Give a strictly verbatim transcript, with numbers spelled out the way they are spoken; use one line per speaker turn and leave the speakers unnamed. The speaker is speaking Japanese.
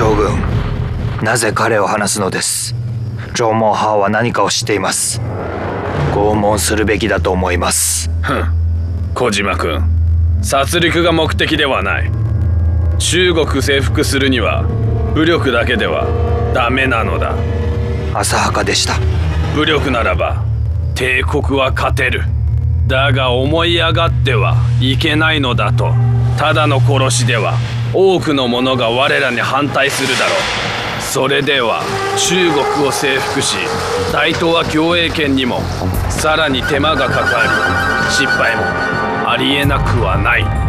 将軍、なぜ彼を話すのです。縄文派は何かを知っています。拷問するべきだと思います。
ふん、小島君、殺戮が目的ではない。中国征服するには武力だけではダメなのだ。
浅はかでした。
武力ならば帝国は勝てる。だが思い上がってはいけないのだと。ただの殺しでは多くの者が我らに反対するだろう。それでは中国を征服し、大東亜共栄圏にもさらに手間がかかり、失敗もありえなくはない。